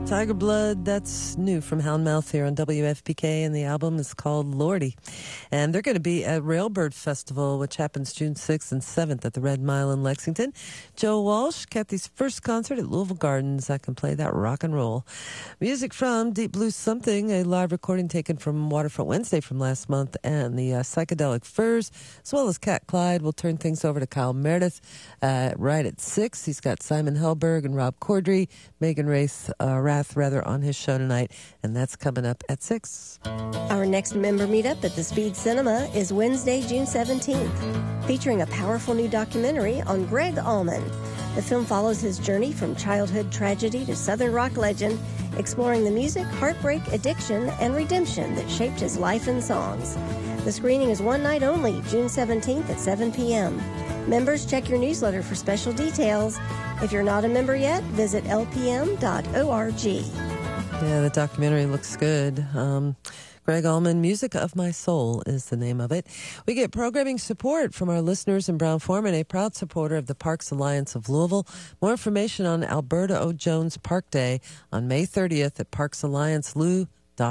Tiger Blood, that's new from Houndmouth here on WFPK, and the album is called Lordy. And they're going to be at Railbird Festival, which happens June 6th and 7th at the Red Mile in Lexington. Joe Walsh, Kathy's first concert at Louisville Gardens. I can play that rock and roll. Music from Deep Blue Something, a live recording taken from Waterfront Wednesday from last month, and the Psychedelic Furs, as well as Cat Clyde. We'll turn things over to Kyle Meredith right at 6. He's got Simon Helberg and Rob Corddry, Megan Rath on his show tonight, and that's coming up at 6. Our next member meetup at the Speed Cinema is Wednesday, June 17th, featuring a powerful new documentary on Greg Allman. The film follows his journey from childhood tragedy to Southern rock legend, exploring the music, heartbreak, addiction, and redemption that shaped his life and songs. The screening is one night only, June 17th at 7 p.m. Members, check your newsletter for special details. If you're not a member yet, visit lpm.org. Yeah, the documentary looks good. Greg Allman, Music of My Soul is the name of it. We get programming support from our listeners in Brown-Forman, a proud supporter of the Parks Alliance of Louisville. More information on Alberta O. Jones Park Day on May 30th at parksalliancelou.org.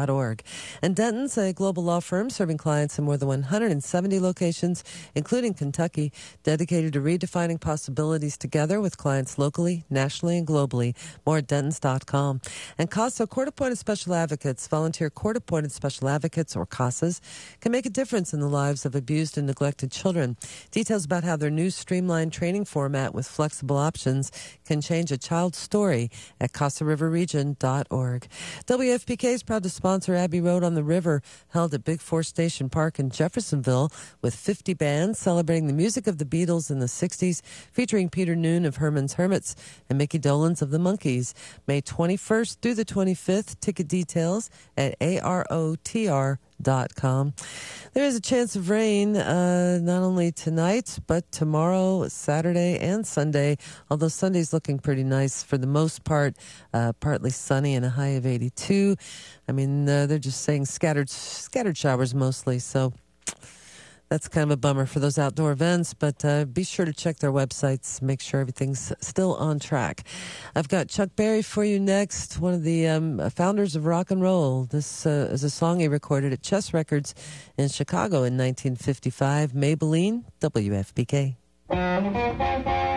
And Denton's a global law firm serving clients in more than 170 locations, including Kentucky, dedicated to redefining possibilities together with clients locally, nationally, and globally. More at Dentons.com. And CASA, Court-Appointed Special Advocates, volunteer Court-Appointed Special Advocates, or CASAs, can make a difference in the lives of abused and neglected children. Details about how their new streamlined training format with flexible options can change a child's story at CasaRiverRegion.org. WFPK is proud to sponsor Abbey Road on the River, held at Big Four Station Park in Jeffersonville, with 50 bands celebrating the music of the Beatles in the 60s, featuring Peter Noon of Herman's Hermits and Mickey Dolenz of the Monkees. May 21st through the 25th. Ticket details at arotr.com. There is a chance of rain not only tonight, but tomorrow, Saturday, and Sunday, although Sunday's looking pretty nice for the most part, partly sunny and a high of 82. I mean, they're just saying scattered showers mostly, so that's kind of a bummer for those outdoor events, but be sure to check their websites, make sure everything's still on track. I've got Chuck Berry for you next, one of the founders of rock and roll. This is a song he recorded at Chess Records in Chicago in 1955. Maybelline, WFPK.